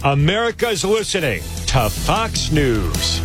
America's listening to Fox News.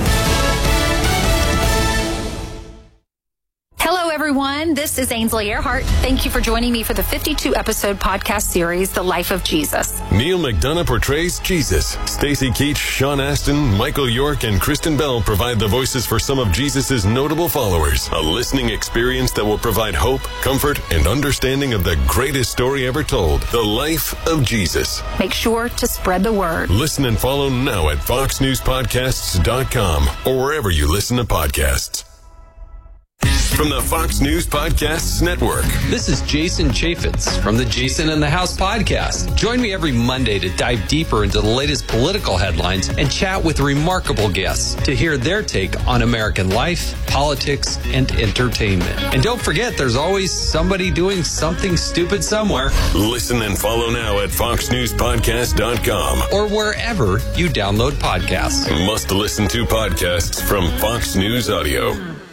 Hello, everyone. This is Ainsley Earhart. Thank you for joining me for the 52-episode podcast series, The Life of Jesus. Neil McDonough portrays Jesus. Stacey Keach, Sean Astin, Michael York, and Kristen Bell provide the voices for some of Jesus' notable followers. A listening experience that will provide hope, comfort, and understanding of the greatest story ever told, The Life of Jesus. Make sure to spread the word. Listen and follow now at foxnewspodcasts.com or wherever you listen to podcasts. From the Fox News Podcasts Network. This is Jason Chaffetz from the Jason in the House podcast. Join me every Monday to dive deeper into the latest political headlines and chat with remarkable guests to hear their take on American life, politics, and entertainment. And don't forget, there's always somebody doing something stupid somewhere. Listen and follow now at foxnewspodcast.com or wherever you download podcasts. Must listen to podcasts from Fox News Audio.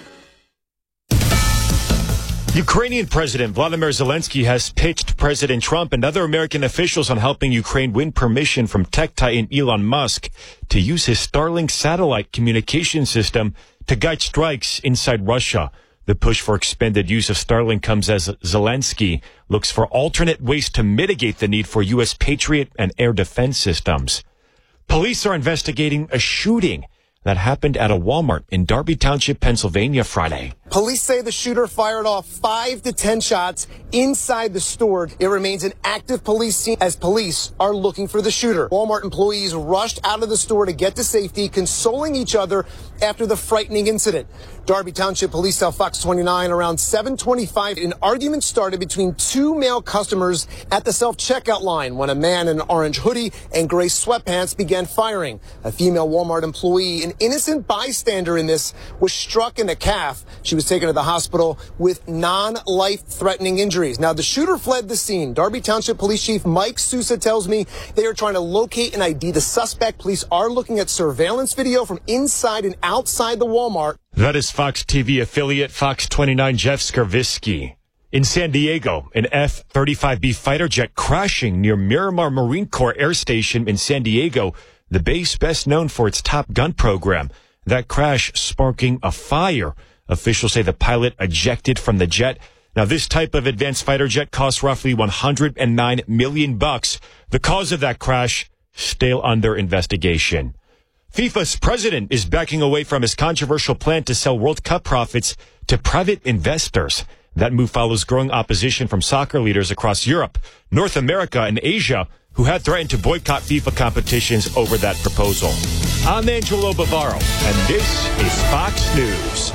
Ukrainian President Vladimir Zelensky has pitched President Trump and other American officials on helping Ukraine win permission from tech titan Elon Musk to use his Starlink satellite communication system to guide strikes inside Russia. The push for expanded use of Starlink comes as Zelensky looks for alternate ways to mitigate the need for U.S. Patriot and air defense systems. Police are investigating a shooting that happened at a Walmart in Darby Township, Pennsylvania, Friday. Police say the shooter fired off 5 to 10 shots inside the store. It remains an active police scene as police are looking for the shooter. Walmart employees rushed out of the store to get to safety, consoling each other after the frightening incident. Darby Township Police tell Fox 29 around 7:25, an argument started between two male customers at the self-checkout line when a man in an orange hoodie and gray sweatpants began firing. A female Walmart employee, an innocent bystander in this, was struck in the calf. She was taken to the hospital with non-life-threatening injuries. Now, the shooter fled the scene. Darby Township Police Chief Mike Sousa tells me they are trying to locate and ID the suspect. Police are looking at surveillance video from inside and outside the Walmart. That is Fox TV affiliate Fox 29 Jeff Skarvisky. In San Diego, an F-35B fighter jet crashing near Miramar Marine Corps Air Station in San Diego, the base best known for its Top Gun program. That crash sparking a fire. Officials say the pilot ejected from the jet. Now, this type of advanced fighter jet costs roughly $109 million. The cause of that crash still under investigation. FIFA's president is backing away from his controversial plan to sell World Cup profits to private investors. That move follows growing opposition from soccer leaders across Europe, North America, and Asia, who had threatened to boycott FIFA competitions over that proposal. I'm Angelo Bavaro, and this is Fox News.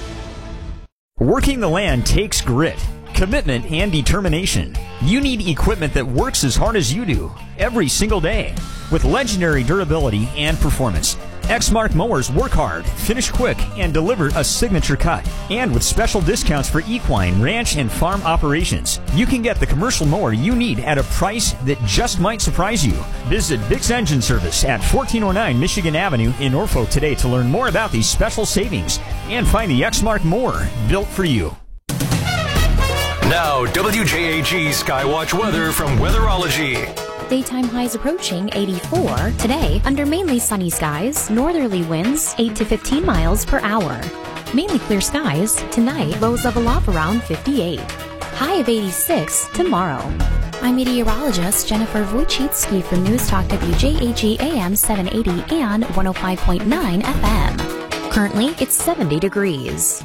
Working the land takes grit, commitment, and determination. You need equipment that works as hard as you do, every single day, with legendary durability and performance. Exmark mowers work hard, finish quick, and deliver a signature cut. And with special discounts for equine, ranch, and farm operations, you can get the commercial mower you need at a price that just might surprise you. Visit Vic's Engine Service at 1409 Michigan Avenue in Norfolk today to learn more about these special savings and find the Exmark mower built for you. Now, WJAG Skywatch weather from Weatherology. Daytime highs approaching 84. Today, under mainly sunny skies, northerly winds 8 to 15 miles per hour. Mainly clear skies. Tonight, lows level off around 58. High of 86 tomorrow. I'm meteorologist Jennifer Wojcicki from News Talk WJAG AM 780 and 105.9 FM. Currently, it's 70 degrees.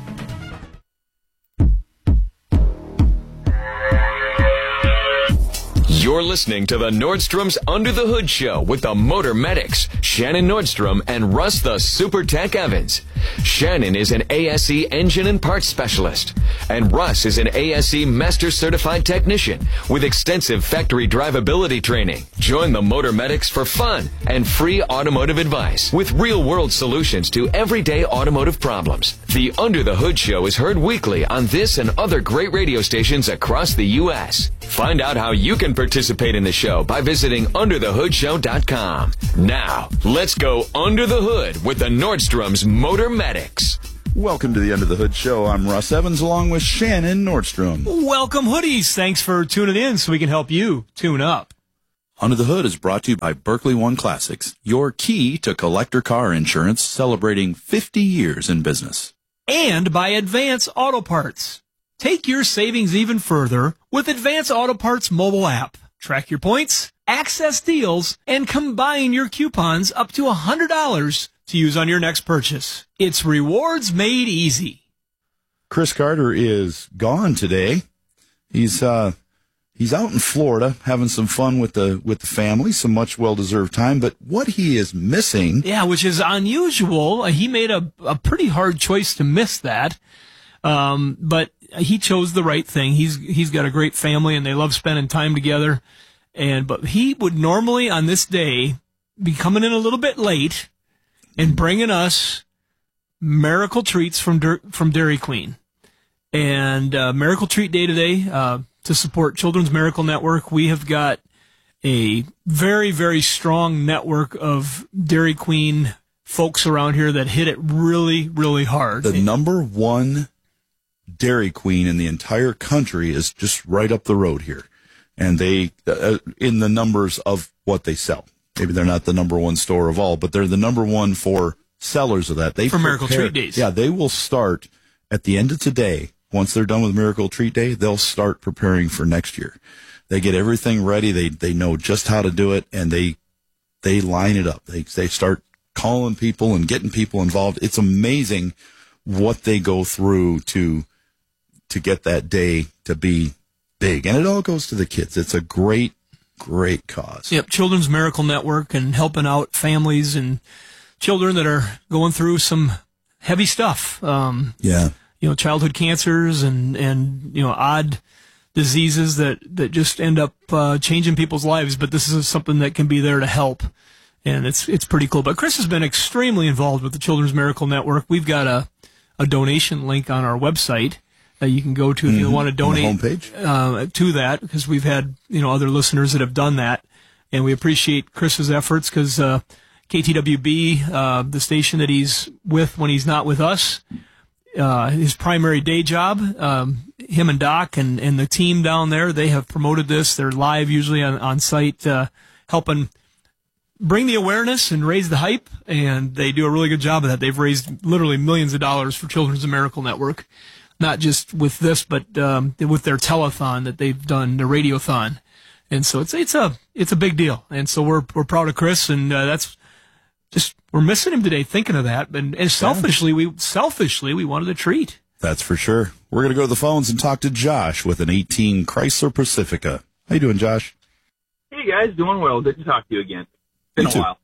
You're listening to the Nordstrom's Under the Hood Show with the Motor Medics, Shannon Nordstrom and Russ the Super Tech Evans. Shannon is an ASE engine and parts specialist, and Russ is an ASE Master Certified Technician with extensive factory drivability training. Join the Motor Medics for fun and free automotive advice with real-world solutions to everyday automotive problems. The Under the Hood Show is heard weekly on this and other great radio stations across the U.S. Find out how you can participate in the show by visiting underthehoodshow.com. Now, let's go under the hood with the Nordstrom's Motor Medics. Welcome to the Under the Hood Show. I'm Russ Evans along with Shannon Nordstrom. Welcome, hoodies. Thanks for tuning in so we can help you tune up. Under the Hood is brought to you by Berkeley One Classics, your key to collector car insurance, celebrating 50 years in business. And by Advance Auto Parts. Take your savings even further with Advance Auto Parts mobile app. Track your points, access deals, and combine your coupons up to $100 to use on your next purchase. It's rewards made easy. Chris Carter is gone today. He's out in Florida having some fun with the family, some much well-deserved time. But what he is missing... Yeah, which is unusual. He made a pretty hard choice to miss that. But he chose the right thing. He's got a great family, and they love spending time together. But he would normally, on this day, be coming in a little bit late and bringing us Miracle Treats from Dairy Queen. And Miracle Treat Day today, to support Children's Miracle Network. We have got a very, very strong network of Dairy Queen folks around here that hit it really, really hard. The number one Dairy Queen in the entire country is just right up the road here. And they, in the numbers of what they sell. Maybe they're not the number one store of all, but they're the number one for sellers of that. For Miracle Treat Days. Yeah, they will start at the end of today. Once they're done with Miracle Treat Day, they'll start preparing for next year. They get everything ready. They know just how to do it, and they line it up. They start calling people and getting people involved. It's amazing what they go through to get that day to be big. And it all goes to the kids. It's a great, great cause. Yep, Children's Miracle Network and helping out families and children that are going through some heavy stuff. Yeah. Childhood cancers and odd diseases that just end up changing people's lives. But this is something that can be there to help, and it's pretty cool. But Chris has been extremely involved with the Children's Miracle Network. We've got a donation link on our website that you can go to if you want to donate on the homepage. To that, because we've had other listeners that have done that, and we appreciate Chris's efforts because KTWB, the station that he's with when he's not with us. His primary day job, him and Doc and the team down there, they have promoted this. They're live usually on site, helping bring the awareness and raise the hype, and they do a really good job of that. They've raised literally millions of dollars for Children's Miracle Network, not just with this, but with their telethon that they've done, the radiothon. And so it's a big deal. And so we're proud of Chris, and that's just, we're missing him today thinking of that. And selfishly, we wanted a treat. That's for sure. We're going to go to the phones and talk to Josh with an 18 Chrysler Pacifica. How you doing, Josh? Hey, guys. Doing well. Good to talk to you again. Been a while.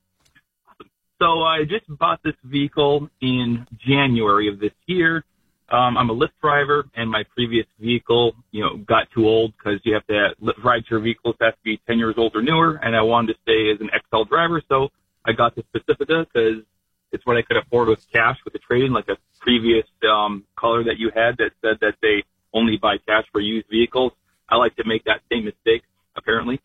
So I just bought this vehicle in January of this year. I'm a Lyft driver, and my previous vehicle, got too old because you have to ride your vehicles have to be 10 years old or newer, and I wanted to stay as an XL driver, so I got this Pacifica because it's what I could afford with cash with the trade-in, like a previous caller that you had that said that they only buy cash for used vehicles. I like to make that same mistake, apparently.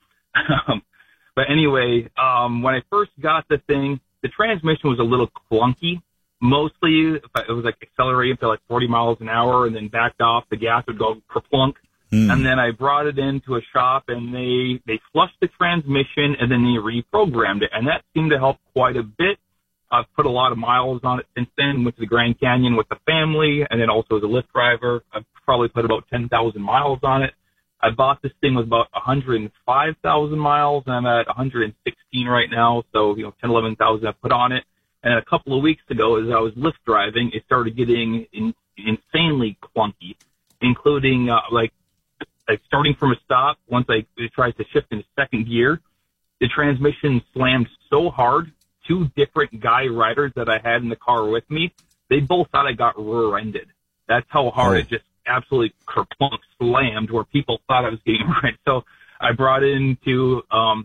But anyway, when I first got the thing, the transmission was a little clunky. Mostly, it was like accelerating to like 40 miles an hour and then backed off. The gas would go kerplunk. And then I brought it into a shop, and they flushed the transmission, and then they reprogrammed it. And that seemed to help quite a bit. I've put a lot of miles on it since then. Went to the Grand Canyon with the family, and then also as a Lyft driver. I've probably put about 10,000 miles on it. I bought this thing with about 105,000 miles, and I'm at 116 right now. So, 10, 11,000 I put on it. And a couple of weeks ago, as I was Lyft driving, it started getting insanely clunky, including like starting from a stop. Once I tried to shift into second gear, the transmission slammed so hard. Two different guy riders that I had in the car with me, they both thought I got rear-ended. That's how hard it just absolutely kerplunk slammed, where people thought I was getting rear-ended. So I brought it into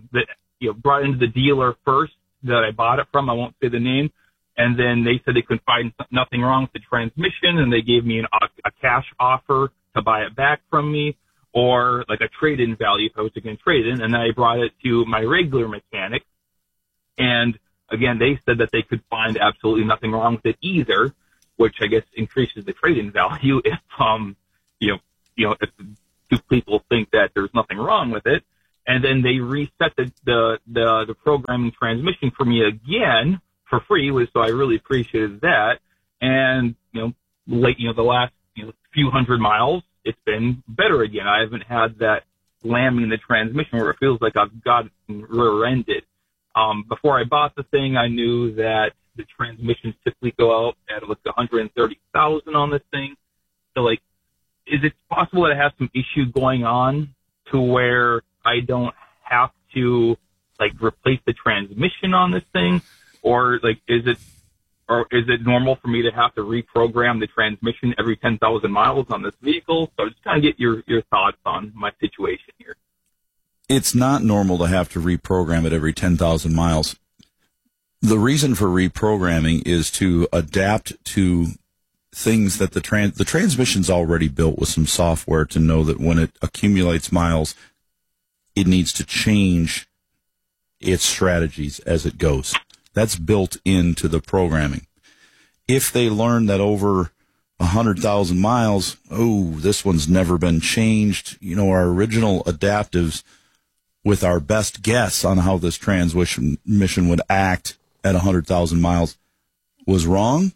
the dealer first that I bought it from. I won't say the name. And then they said they couldn't find nothing wrong with the transmission, and they gave me a cash offer to buy it back from me, or like a trade-in value if I was going to trade in. And then I brought it to my regular mechanic, and again, they said that they could find absolutely nothing wrong with it either, which I guess increases the trade-in value if if two people think that there's nothing wrong with it. and then they reset the programming transmission for me again for free, so I really appreciated that. And, the last, few hundred miles, it's been better again. I haven't had that slamming in the transmission where it feels like I've got rear-ended. Before I bought the thing, I knew that the transmissions typically go out at 130,000 on this thing. So is it possible that I have some issue going on to where I don't have to replace the transmission on this thing? Or is it normal for me to have to reprogram the transmission every 10,000 miles on this vehicle? So just kind of get your thoughts on my situation here. It's not normal to have to reprogram it every 10,000 miles. The reason for reprogramming is to adapt to things that the transmission's already built with some software to know that when it accumulates miles, it needs to change its strategies as it goes. That's built into the programming. If they learn that over 100,000 miles, this one's never been changed, our original adaptives with our best guess on how this transmission would act at 100,000 miles was wrong,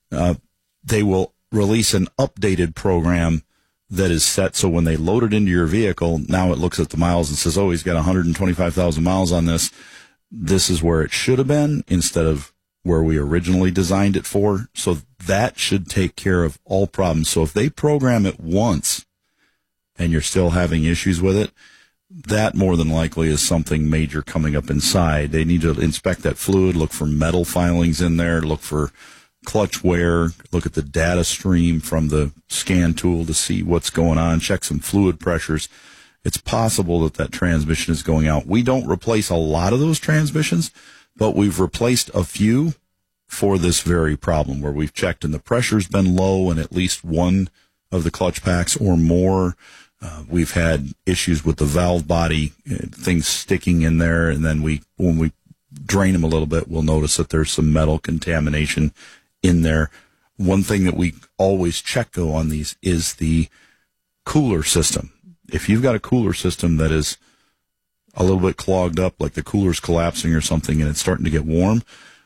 they will release an updated program that is set so when they load it into your vehicle, now it looks at the miles and says, he's got 125,000 miles on this. This is where it should have been instead of where we originally designed it for. So that should take care of all problems. So if they program it once and you're still having issues with it, that more than likely is something major coming up inside. They need to inspect that fluid, look for metal filings in there, look for clutch wear, look at the data stream from the scan tool to see what's going on, check some fluid pressures. It's possible that transmission is going out. We don't replace a lot of those transmissions, but we've replaced a few for this very problem where we've checked and the pressure's been low in at least one of the clutch packs or more. We've had issues with the valve body, things sticking in there, and then when we drain them a little bit, we'll notice that there's some metal contamination in there. One thing that we always check, though, on these is the cooler system. If you've got a cooler system that is a little bit clogged up, like the cooler's collapsing or something, and it's starting to get warm,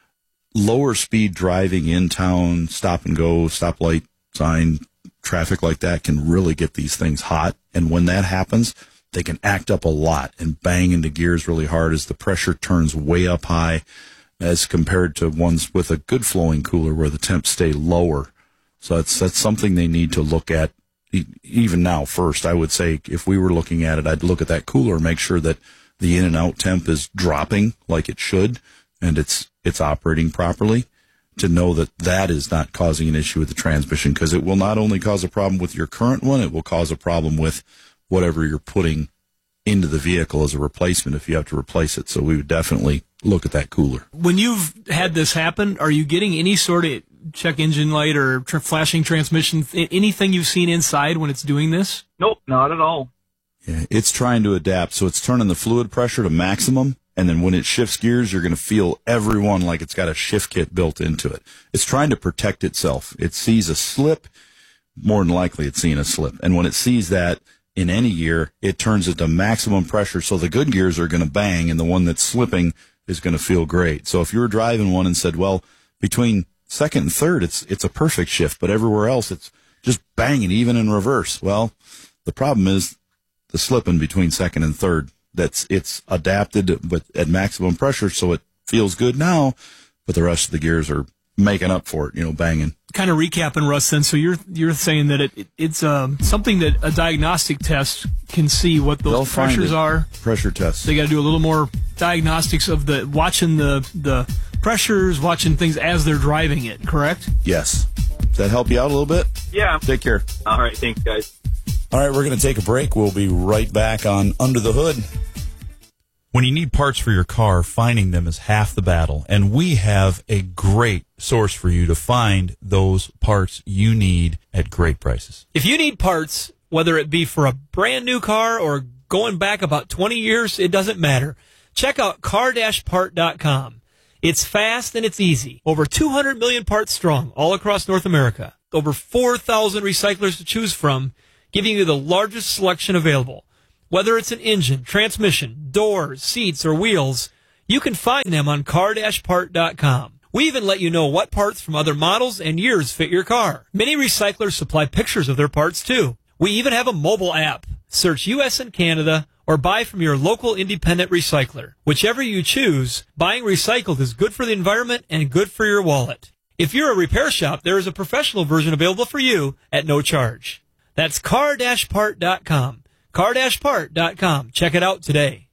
lower speed driving in town, stop and go, stoplight sign, traffic like that can really get these things hot. And when that happens, they can act up a lot and bang into gears really hard as the pressure turns way up high as compared to ones with a good flowing cooler where the temps stay lower. So that's something they need to look at even now first. I would say if we were looking at it, I'd look at that cooler, make sure that the in and out temp is dropping like it should and it's operating properly, to know that is not causing an issue with the transmission, because it will not only cause a problem with your current one, it will cause a problem with whatever you're putting into the vehicle as a replacement if you have to replace it. So we would definitely look at that cooler. When you've had this happen, are you getting any sort of check engine light or flashing transmission, anything you've seen inside when it's doing this? Nope, not at all. Yeah, it's trying to adapt. So it's turning the fluid pressure to maximum. And then when it shifts gears, you're going to feel every one like it's got a shift kit built into it. It's trying to protect itself. It sees a slip. More than likely, it's seeing a slip. And when it sees that in any gear, it turns it to maximum pressure. So the good gears are going to bang, and the one that's slipping is going to feel great. So if you were driving one and said, well, between second and third, it's a perfect shift, but everywhere else, it's just banging, even in reverse. Well, the problem is the slipping between second and third. It's adapted, but at maximum pressure, so it feels good now, but the rest of the gears are making up for it, banging. Kind of recapping, Russ, then, so you're saying that it's something that a diagnostic test can see what those pressures are. Pressure tests. They got to do a little more diagnostics of watching the pressures, watching things as they're driving it, correct? Yes. Does that help you out a little bit? Yeah. Take care. All right, thanks, guys. All right, we're going to take a break. We'll be right back on Under the Hood. When you need parts for your car, finding them is half the battle, and we have a great source for you to find those parts you need at great prices. If you need parts, whether it be for a brand new car or going back about 20 years, it doesn't matter. Check out car-part.com. It's fast and it's easy. Over 200 million parts strong all across North America. Over 4,000 recyclers to choose from, giving you the largest selection available. Whether it's an engine, transmission, doors, seats, or wheels, you can find them on car-part.com. We even let you know what parts from other models and years fit your car. Many recyclers supply pictures of their parts, too. We even have a mobile app. Search U.S. and Canada or buy from your local independent recycler. Whichever you choose, buying recycled is good for the environment and good for your wallet. If you're a repair shop, there is a professional version available for you at no charge. That's car-part.com. Car-part.com. Check it out today.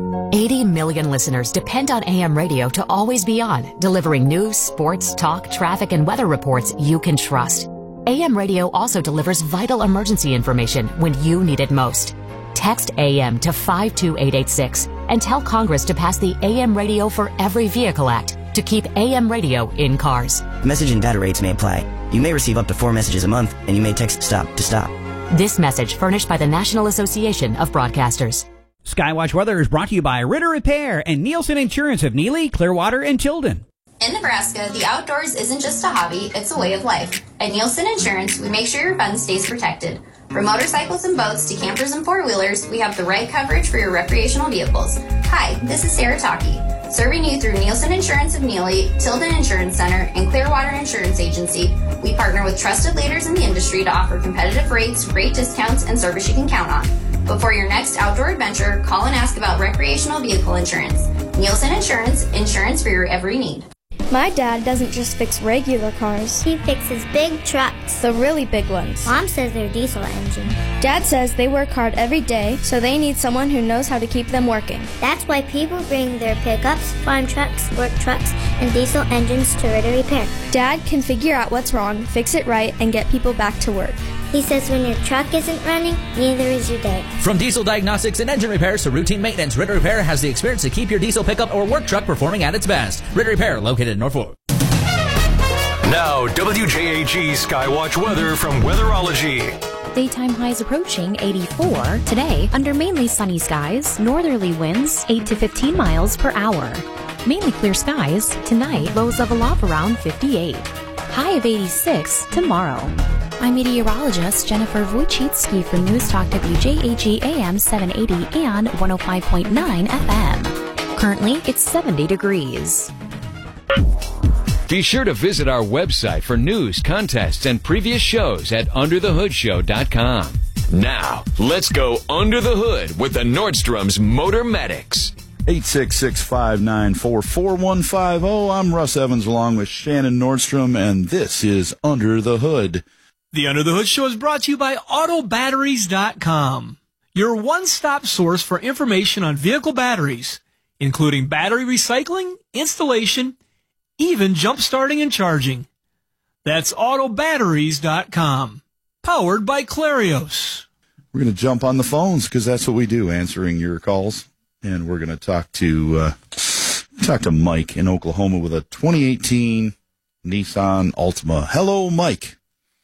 80 million listeners depend on AM radio to always be on, delivering news, sports, talk, traffic, and weather reports you can trust. AM radio also delivers vital emergency information when you need it most. Text AM to 52886 and tell Congress to pass the AM Radio for Every Vehicle Act to keep AM radio in cars. Message and data rates may apply. You may receive up to 4 messages a month, and you may text STOP to stop. This message furnished by the National Association of Broadcasters. Skywatch Weather is brought to you by Ritter Repair and Nielsen Insurance of Neely, Clearwater, and Tilden. In Nebraska, the outdoors isn't just a hobby, it's a way of life. At Nielsen Insurance, we make sure your fun stays protected. From motorcycles and boats to campers and four-wheelers, we have the right coverage for your recreational vehicles. Hi, this is Sarah Taki, serving you through Nielsen Insurance of Neely, Tilden Insurance Center, and Clearwater Insurance Agency. We partner with trusted leaders in the industry to offer competitive rates, great discounts, and service you can count on. Before your next outdoor adventure, call and ask about recreational vehicle insurance. Nielsen Insurance, insurance for your every need. My dad doesn't just fix regular cars. He fixes big trucks. The really big ones. Mom says they're diesel engine. Dad says they work hard every day, so they need someone who knows how to keep them working. That's why people bring their pickups, farm trucks, work trucks, and diesel engines to Ritter Repair. Dad can figure out what's wrong, fix it right, and get people back to work. He says when your truck isn't running, neither is your day. From diesel diagnostics and engine repairs to routine maintenance, Ritter Repair has the experience to keep your diesel pickup or work truck performing at its best. Ritter Repair, located in Norfolk. Now, WJAG Skywatch weather from Weatherology. Daytime highs approaching 84. Today, under mainly sunny skies, northerly winds 8 to 15 miles per hour. Mainly clear skies. Tonight, lows level off around 58. High of 86 tomorrow. I'm meteorologist Jennifer Wojcicki for News Talk WJAG AM 780 and 105.9 FM. Currently, it's 70 degrees. Be sure to visit our website for news, contests, and previous shows at UnderTheHoodShow.com. Now, let's go under the hood with the Nordstrom's Motor Medics. 866-594-4150. I'm Russ Evans along with Shannon Nordstrom, and this is Under the Hood. The Under the Hood Show is brought to you by AutoBatteries.com, your one-stop source for information on vehicle batteries, including battery recycling, installation, even jump-starting and charging. That's AutoBatteries.com, powered by Clarios. We're going to jump on the phones because that's what we do, answering your calls. And we're going to talk to Mike in Oklahoma with a 2018 Nissan Altima. Hello, Mike.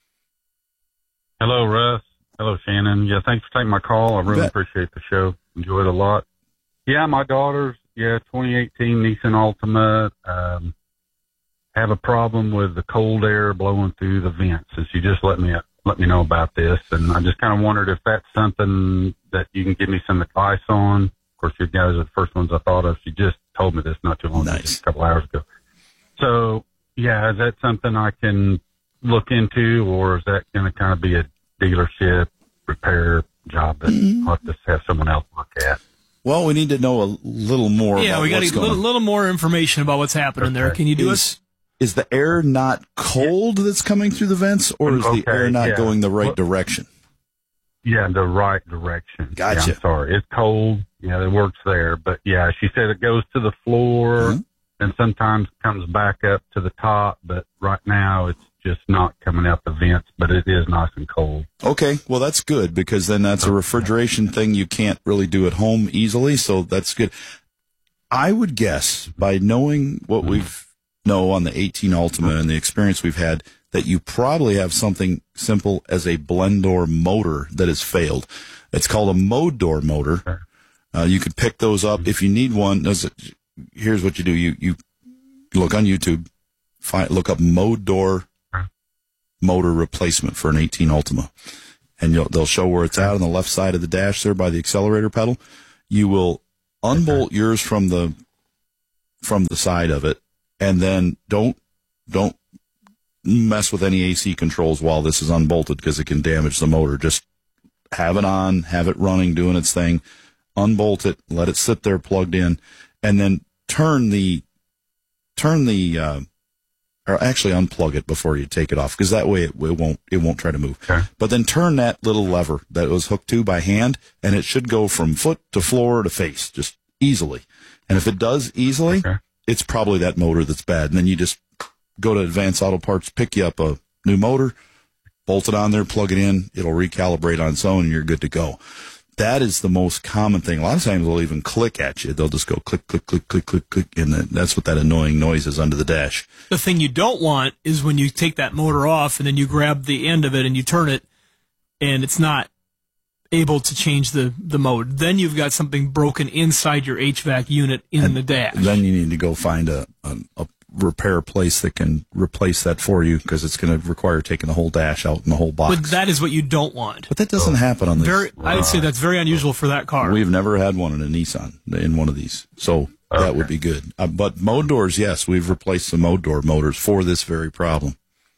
Hello, Russ. Hello, Shannon. Yeah, thanks for taking my call. I really appreciate the show. Enjoy it a lot. Yeah, my daughter's, 2018 Nissan Altima, have a problem with the cold air blowing through the vents. And she just let me know about this. And I just kind of wondered if that's something that you can give me some advice on. Of course, you guys are the first ones I thought of. She just told me this not too long ago, just a couple hours ago. So, yeah, is that something I can look into, or is that going to kind of be a dealership repair job that I'll have to have someone else look at? Well, we need to know a little more. Yeah, we got a little more information about what's happening there. Can you do it? Is the air not cold that's coming through the vents, or is the air not going the right direction? Yeah, the right direction. Gotcha. Yeah, I'm sorry. It's cold. Yeah, it works there. But, yeah, she said it goes to the floor and sometimes comes back up to the top. But right now it's just not coming out the vents, but it is nice and cold. Okay, well, that's good because then that's a refrigeration thing you can't really do at home easily, so that's good. I would guess, by knowing what we know on the 18 Altima and the experience we've had, that you probably have something simple as a blend door motor that has failed. It's called a mode door motor. You could pick those up if you need one. Here's what you do. You look on YouTube, look up mode door motor replacement for an 18 Altima. and they'll show where it's at on the left side of the dash there by the accelerator pedal. You will unbolt yours from the side of it, and then don't mess with any AC controls while this is unbolted because it can damage the motor. Just have it on, have it running, doing its thing. Unbolt it, let it sit there plugged in, and then or actually unplug it before you take it off, because that way it won't try to move. Okay. But then turn that little lever that it was hooked to by hand, and it should go from foot to floor to face just easily. And if it does easily, it's probably that motor that's bad. And then you just go to Advanced Auto Parts, pick you up a new motor, bolt it on there, plug it in, it'll recalibrate on its own, and you're good to go. That is the most common thing. A lot of times they'll even click at you. They'll just go click, click, click, click, click, click, and that's what that annoying noise is under the dash. The thing you don't want is when you take that motor off and then you grab the end of it and you turn it, and it's not able to change the mode. Then you've got something broken inside your HVAC unit in the dash. Then you need to go find a repair place that can replace that for you, because it's going to require taking the whole dash out and the whole box. But that is what you don't want. But that doesn't happen on this. I would say that's very unusual for that car. We've never had one in a Nissan in one of these, so that would be good. But mode doors, yes, we've replaced some mode door motors for this very problem.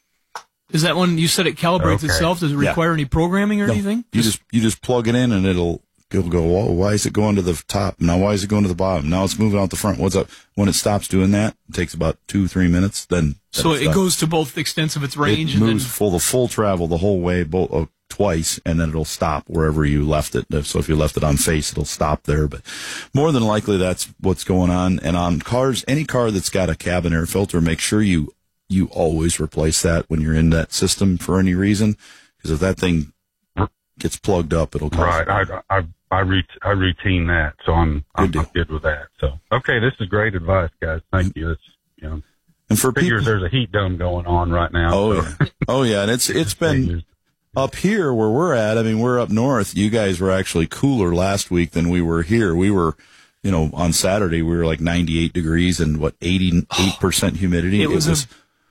Is that one you said it calibrates itself? Does it require any programming or anything? You just plug it in and it'll go, oh, why is it going to the top? Now why is it going to the bottom? Now it's moving out the front. What's up? When it stops doing that, it takes about 2-3 minutes. Then so it goes to both extents of its range. It moves full travel the whole way, twice, and then it'll stop wherever you left it. So if you left it on face, it'll stop there. But more than likely, that's what's going on. And on cars, any car that's got a cabin air filter, make sure you always replace that when you're in that system for any reason, because if that thing gets plugged up, it'll cause I routine that, so I'm good with that. So okay, this is great advice, guys. Thank you. It's and for people, there's a heat dome going on right now. Oh yeah, and it's been up here where we're at. I mean, we're up north. You guys were actually cooler last week than we were here. We were, on Saturday we were like 98 degrees and 88% humidity. It was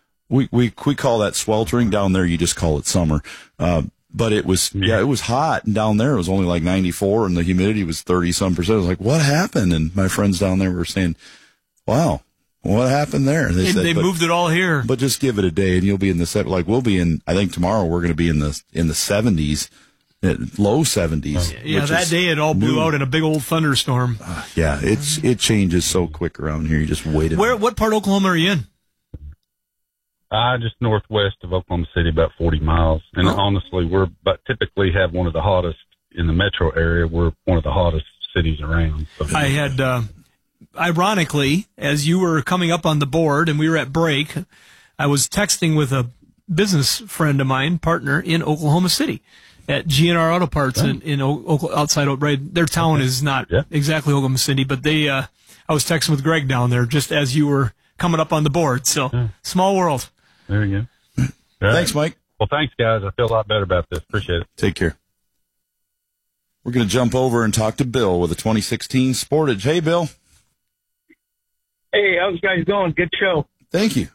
we call that sweltering. Down there you just call it summer. But it was, it was hot, and down there it was only like 94, and the humidity was 30-some%. I was like, what happened? And my friends down there were saying, wow, what happened there? And they moved it all here. But just give it a day, and you'll be in we'll be in, I think tomorrow we're going to be in the 70s, low 70s. Yeah, that day it all blew out in a big old thunderstorm. It changes so quick around here. You just wait. What part of Oklahoma are you in? Just northwest of Oklahoma City, about 40 miles. And honestly, typically have one of the hottest in the metro area. We're one of the hottest cities around. So. I had, ironically, as you were coming up on the board and we were at break, I was texting with a business friend of mine, partner in Oklahoma City at GNR Auto Parts outside, right? Their town is not exactly Oklahoma City, but I was texting with Greg down there just as you were coming up on the board. So small world. There you go. Thanks, Mike. Well, thanks, guys. I feel a lot better about this. Appreciate it. Take care. We're going to jump over and talk to Bill with a 2016 Sportage. Hey, Bill. Hey, how's you guys going? Good show. Thank you.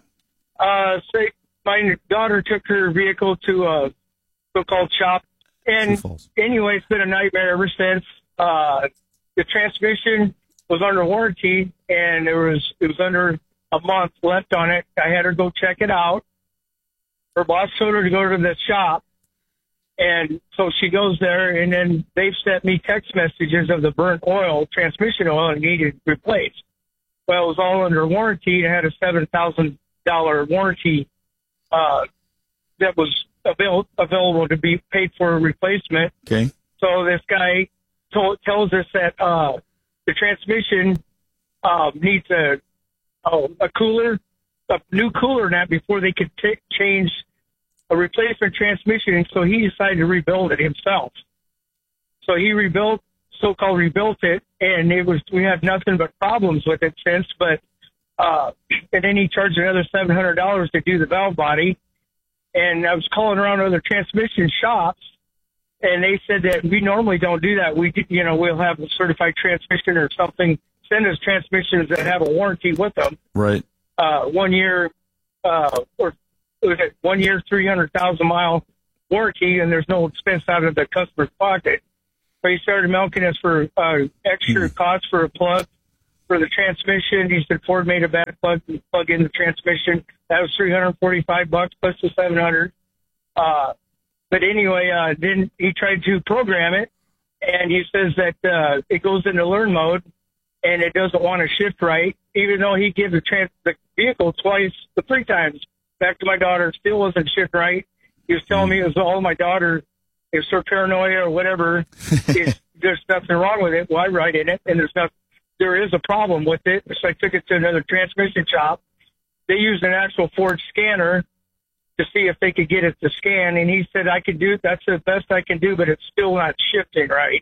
My daughter took her vehicle to a so-called shop, and anyway, it's been a nightmare ever since. The transmission was under warranty, and it was under a month left on it. I had her go check it out. Her boss told her to go to the shop, and so she goes there, and then they've sent me text messages of the burnt oil, transmission oil, and needed replaced. Well, it was all under warranty. It had a $7,000 warranty that was available to be paid for a replacement. Okay. So this guy tells us that the transmission needs a cooler, a new cooler net before they could change a replacement transmission. So he decided to rebuild it himself. So he so-called rebuilt it, and we had nothing but problems with it since. But and then he charged another $700 to do the valve body. And I was calling around other transmission shops, and they said that we normally don't do that. We'll have a certified transmission or something. Send us transmissions that have a warranty with them. Right. 1 year, or was it 1 year, 300,000 mile warranty, and there's no expense out of the customer's pocket. But he started milking us for extra cost for a plug for the transmission. He said Ford made a bad plug to plug in the transmission. That was $345 plus the $700. But anyway, then he tried to program it, and he says that it goes into learn mode, and it doesn't want to shift right, even though he gave the vehicle three times back to my daughter. It still wasn't shift right. He was telling me it was all my daughter. It's her paranoia or whatever. There's nothing wrong with it. Well, I write in it, and there is a problem with it. So I took it to another transmission shop. They used an actual Ford scanner to see if they could get it to scan, and he said, that's the best I can do, but it's still not shifting right.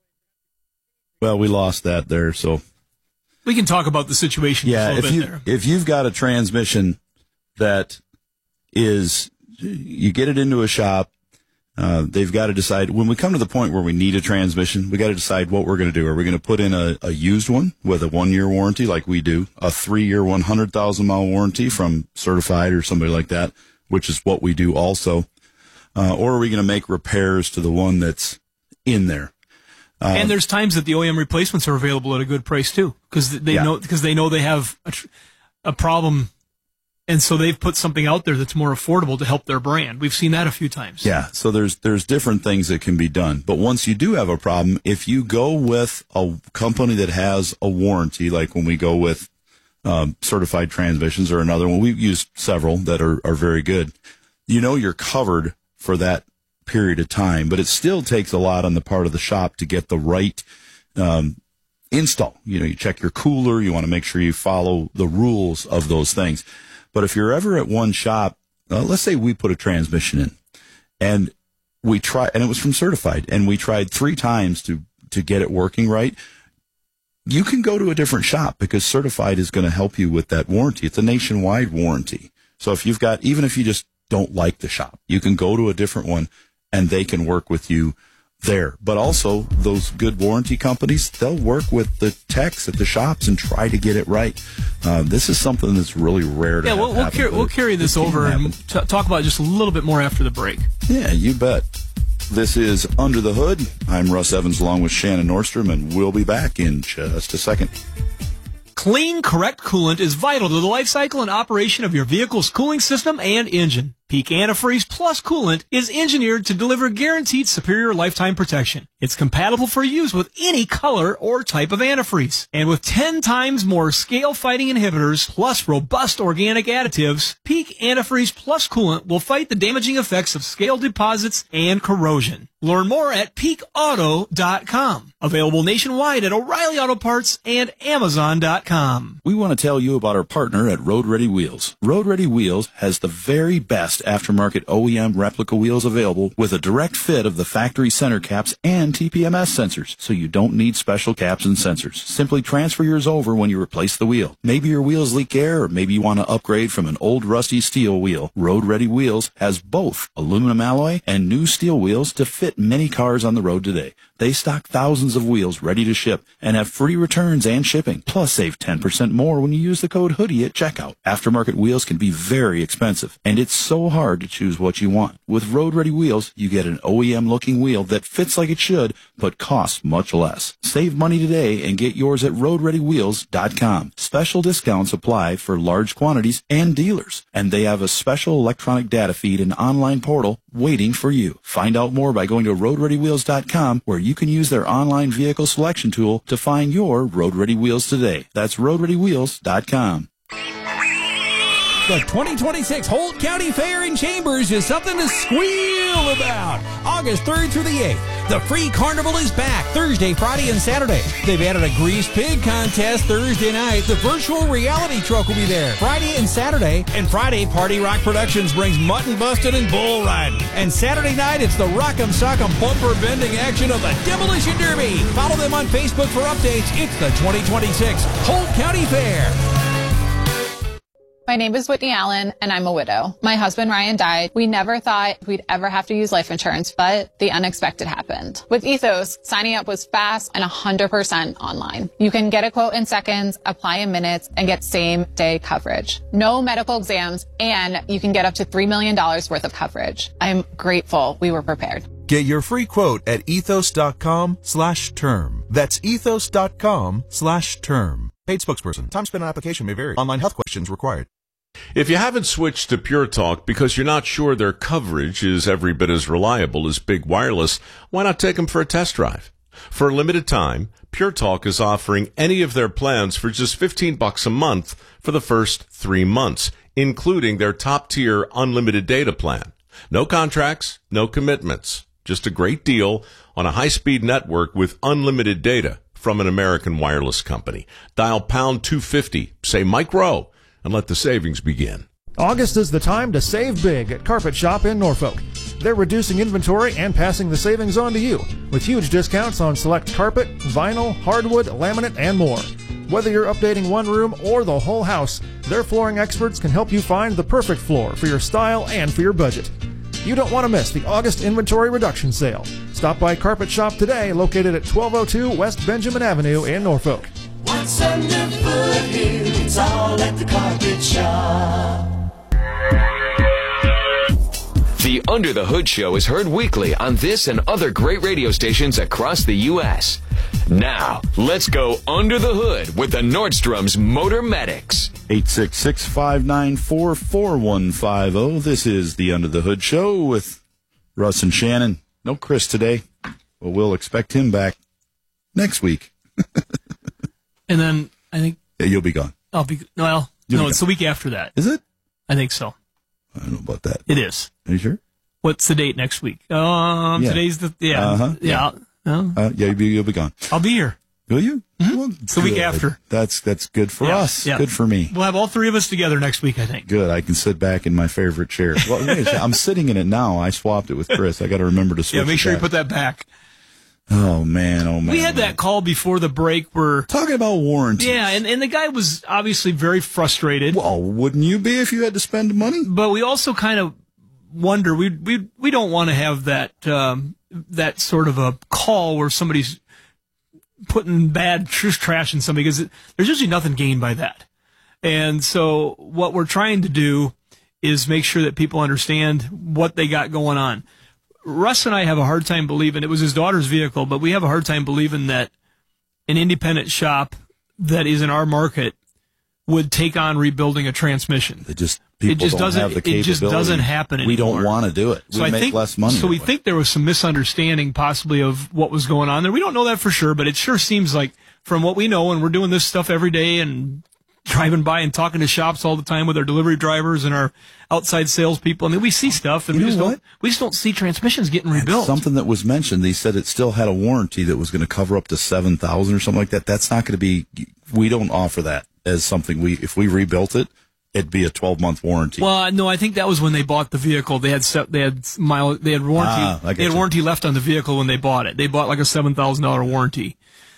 Well, we lost that there, so. We can talk about the situation a little bit there. If you've got a transmission that is, you get it into a shop, they've got to decide, when we come to the point where we need a transmission, we got to decide what we're going to do. Are we going to put in a used one with a 1-year warranty like we do, a 3-year, 100,000-mile warranty from Certified or somebody like that, which is what we do also, or are we going to make repairs to the one that's in there? And there's times that the OEM replacements are available at a good price too, because they know they have a problem. And so they've put something out there that's more affordable to help their brand. We've seen that a few times. Yeah, so there's different things that can be done. But once you do have a problem, if you go with a company that has a warranty, like when we go with Certified Transmissions or another one, we've used several that are very good. You're covered for that period of time, but it still takes a lot on the part of the shop to get the right install. You check your cooler, you want to make sure you follow the rules of those things. But if you're ever at one shop, let's say we put a transmission in, and we try, and it was from Certified, and we tried 3 times to get it working right, you can go to a different shop because Certified is going to help you with that warranty. It's a nationwide warranty. So if even if you just don't like the shop, you can go to a different one, and they can work with you there. But also, those good warranty companies, they'll work with the techs at the shops and try to get it right. This is something that's really rare to happen. We'll carry this over and talk about it just a little bit more after the break. Yeah, you bet. This is Under the Hood. I'm Russ Evans along with Shannon Nordstrom, and we'll be back in just a second. Clean, correct coolant is vital to the life cycle and operation of your vehicle's cooling system and engine. Peak Antifreeze Plus coolant is engineered to deliver guaranteed superior lifetime protection. It's compatible for use with any color or type of antifreeze. And with 10 times more scale-fighting inhibitors plus robust organic additives, Peak Antifreeze Plus coolant will fight the damaging effects of scale deposits and corrosion. Learn more at peakauto.com. Available nationwide at O'Reilly Auto Parts and Amazon.com. We want to tell you about our partner at Road Ready Wheels. Road Ready Wheels has the very best aftermarket OEM replica wheels available with a direct fit of the factory center caps and TPMS sensors, so you don't need special caps and sensors. Simply transfer yours over when you replace the wheel. Maybe your wheels leak air, or maybe you want to upgrade from an old rusty steel wheel. Road Ready Wheels has both aluminum alloy and new steel wheels to fit many cars on the road today. They stock thousands of wheels ready to ship and have free returns and shipping. Plus, save 10% more when you use the code HOODIE at checkout. Aftermarket wheels can be very expensive, and it's so hard to choose what you want. With Road Ready Wheels, you get an OEM-looking wheel that fits like it should, but costs much less. Save money today and get yours at RoadReadyWheels.com. Special discounts apply for large quantities and dealers, and they have a special electronic data feed and online portal waiting for you. Find out more by going to RoadReadyWheels.com, where you can use their online vehicle selection tool to find your Road Ready Wheels today. That's RoadReadyWheels.com. The 2026 Holt County Fair in Chambers is something to squeal about. August 3rd through the 8th. The free carnival is back Thursday, Friday, and Saturday. They've added a greased pig contest Thursday night. The virtual reality truck will be there Friday and Saturday. And Friday, Party Rock Productions brings mutton busting and bull riding. And Saturday night, it's the Rock'em Sock'em bumper bending action of the Demolition Derby. Follow them on Facebook for updates. It's the 2026 Holt County Fair. My name is Whitney Allen, and I'm a widow. My husband, Ryan, died. We never thought we'd ever have to use life insurance, but the unexpected happened. With Ethos, signing up was fast and 100% online. You can get a quote in seconds, apply in minutes, and get same-day coverage. No medical exams, and you can get up to $3 million worth of coverage. I'm grateful we were prepared. Get your free quote at ethos.com/term. That's ethos.com/term. Paid spokesperson. Time spent on application may vary. Online health questions required. If you haven't switched to Pure Talk because you're not sure their coverage is every bit as reliable as Big Wireless, why not take them for a test drive? For a limited time, Pure Talk is offering any of their plans for just $15 a month for the first 3 months, including their top-tier unlimited data plan. No contracts, no commitments. Just a great deal on a high-speed network with unlimited data from an American wireless company. Dial pound 250, say Mike Rowe, and let the savings begin. August is the time to save big at Carpet Shop in Norfolk. They're reducing inventory and passing the savings on to you with huge discounts on select carpet, vinyl, hardwood, laminate, and more. Whether you're updating one room or the whole house, their flooring experts can help you find the perfect floor for your style and for your budget. You don't want to miss the August inventory reduction sale. Stop by Carpet Shop today, located at 1202 West Benjamin Avenue in Norfolk. What's underfoot here? It's all at the Carpet Shop. The Under the Hood Show is heard weekly on this and other great radio stations across the U.S. Now, let's go under the hood with the Nordstrom's Motor Medics. 866-594-4150. This is the Under the Hood Show with Russ and Shannon. No Chris today, but we'll expect him back next week. And then I think... Yeah, you'll be gone. I'll be... Well, no, it's the week after that. Is it? I think so. I don't know about that. It is. Are you sure? What's the date next week? Today's the... Yeah. Uh-huh. Yeah. You'll be gone. I'll be here. Will you? Mm-hmm. Well, it's the week after. That's good for us. Yeah. Good for me. We'll have all three of us together next week, I think. Good. I can sit back in my favorite chair. Well, I'm sitting in it now. I swapped it with Chris. I got to remember to switch. Yeah, make sure it you put that back. Oh man. We had that call before the break where talking about warranties. Yeah, and the guy was obviously very frustrated. Well, wouldn't you be if you had to spend money? But we also kind of wonder we don't want to have that that sort of a call where somebody's putting bad trash in somebody, because there's usually nothing gained by that. And so what we're trying to do is make sure that people understand what they got going on. Russ and I have a hard time believing, it was his daughter's vehicle, but we have a hard time believing that an independent shop that is in our market would take on rebuilding a transmission. It just doesn't have the capability. It just doesn't happen anymore. We don't want to do it. We make less money. So we think there was some misunderstanding possibly of what was going on there. We don't know that for sure, but it sure seems like from what we know, and we're doing this stuff every day and driving by and talking to shops all the time with our delivery drivers and our outside salespeople. I mean, we see stuff, and we just don't see transmissions getting rebuilt. Something that was mentioned, they said it still had a warranty that was going to cover up to $7,000 or something like that. That's not going to be. We don't offer that as something. If we rebuilt it, it'd be a 12-month warranty. Well, no, I think that was when they bought the vehicle. They had warranty. They had warranty left on the vehicle when they bought it. They bought like a $7,000 warranty,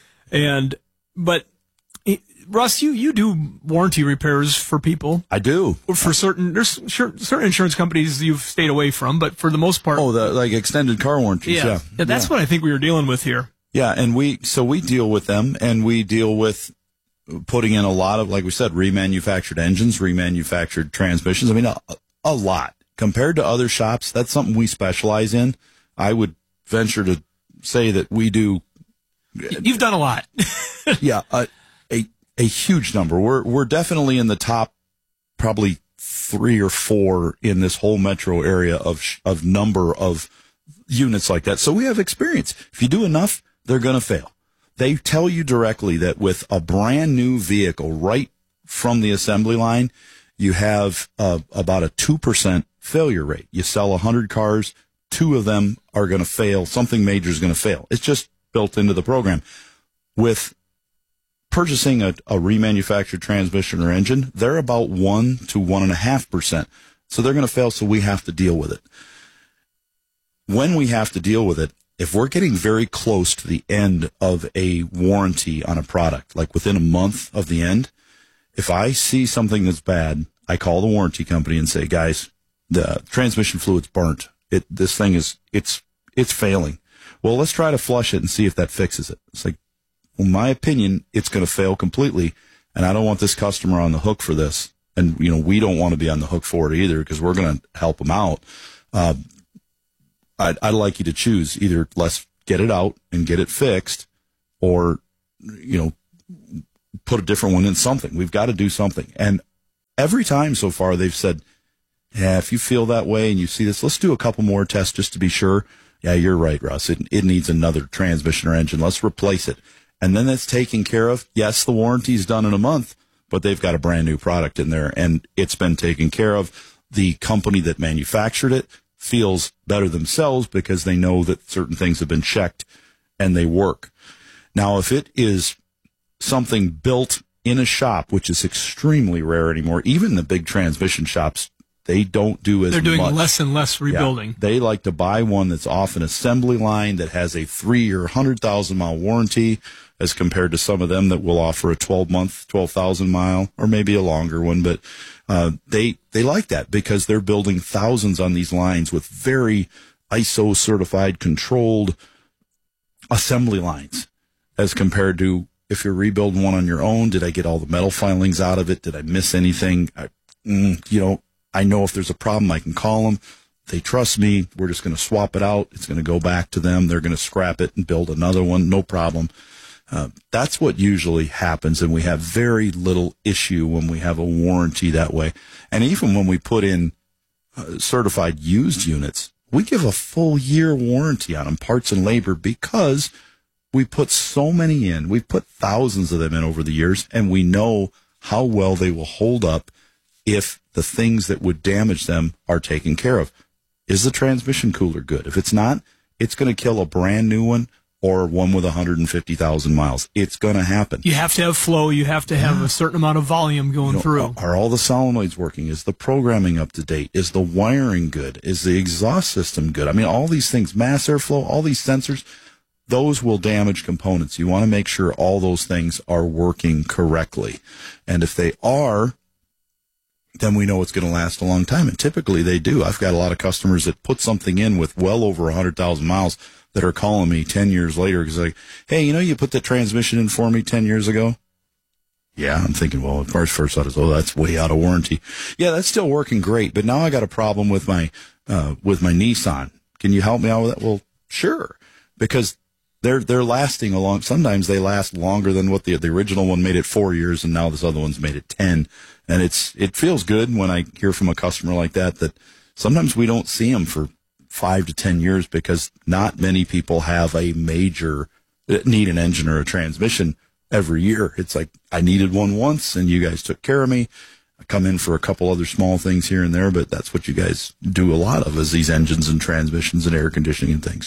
but. Russ, you do warranty repairs for people. I do. For certain insurance companies you've stayed away from, but for the most part. Oh, like extended car warranties. Yeah. That's what I think we were dealing with here. Yeah, and we deal with them, and we deal with putting in a lot of, like we said, remanufactured engines, remanufactured transmissions. I mean, a lot. Compared to other shops, that's something we specialize in. I would venture to say that we do. You've done a lot. Yeah. A huge number. We're definitely in the top, probably 3 or 4 in this whole metro area of number of units like that. So we have experience. If you do enough, they're going to fail. They tell you directly that with a brand new vehicle right from the assembly line, you have about a 2% failure rate. You sell 100 cars, 2 of them are going to fail. Something major is going to fail. It's just built into the program. With purchasing a remanufactured transmission or engine, they're about 1 to 1.5%. So they're going to fail, so we have to deal with it. When we have to deal with it, if we're getting very close to the end of a warranty on a product, like within a month of the end, if I see something that's bad, I call the warranty company and say, guys, the transmission fluid's burnt. This thing it's failing. Well, let's try to flush it and see if that fixes it. It's like, well, in my opinion, it's going to fail completely, and I don't want this customer on the hook for this. And, we don't want to be on the hook for it either because we're going to help them out. I'd like you to choose either let's get it out and get it fixed or, put a different one in something. We've got to do something. And every time so far they've said, yeah, if you feel that way and you see this, let's do a couple more tests just to be sure. Yeah, you're right, Russ. It needs another transmission or engine. Let's replace it. And then that's taken care of. Yes, the warranty's done in a month, but they've got a brand new product in there and it's been taken care of. The company that manufactured it feels better themselves because they know that certain things have been checked and they work. Now, if it is something built in a shop, which is extremely rare anymore, even the big transmission shops, they don't do as much. They're doing less and less rebuilding. Yeah, they like to buy one that's off an assembly line that has a 3 or 100,000 mile warranty as compared to some of them that will offer a 12-month, 12,000 mile or maybe a longer one. But they like that because they're building thousands on these lines with very ISO certified controlled assembly lines as compared to if you're rebuilding one on your own. Did I get all the metal filings out of it? Did I miss anything? I know if there's a problem, I can call them. They trust me. We're just going to swap it out. It's going to go back to them. They're going to scrap it and build another one. No problem. That's what usually happens, and we have very little issue when we have a warranty that way. And even when we put in certified used units, we give a full year warranty on them, parts and labor, because we put so many in. We've put thousands of them in over the years, and we know how well they will hold up if the things that would damage them are taken care of. Is the transmission cooler good? If it's not, it's going to kill a brand new one or one with 150,000 miles. It's going to happen. You have to have flow. You have to have a certain amount of volume going through. Are all the solenoids working? Is the programming up to date? Is the wiring good? Is the exhaust system good? I mean, all these things, mass airflow, all these sensors, those will damage components. You want to make sure all those things are working correctly. And if they are, then we know it's going to last a long time. And typically they do. I've got a lot of customers that put something in with well over 100,000 miles that are calling me 10 years later because like, hey, you put the transmission in for me 10 years ago? Yeah, I'm thinking, well, at first I thought, oh, that's way out of warranty. Yeah, that's still working great, but now I got a problem with my Nissan. Can you help me out with that? Well, sure, because they're lasting a long. Sometimes they last longer than what the original one made it 4 years, and now this other one's made it 10. And it feels good when I hear from a customer like that sometimes we don't see them for 5 to 10 years because not many people have a major need an engine or a transmission every year. It's like I needed one once, and you guys took care of me. I come in for a couple other small things here and there, but that's what you guys do a lot of is these engines and transmissions and air conditioning and things,